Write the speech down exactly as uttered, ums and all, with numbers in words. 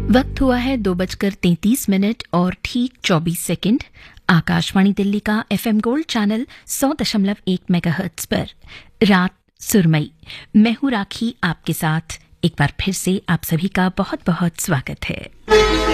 वक्त हुआ है दो बजकर तैंतीस मिनट और ठीक चौबीस सेकंड। आकाशवाणी दिल्ली का एफएम गोल्ड चैनल सौ दशमलव एक मेगाहर्ट्ज पर रात सुरमई। मैं हूं राखी, आपके साथ एक बार फिर से आप सभी का बहुत बहुत स्वागत है।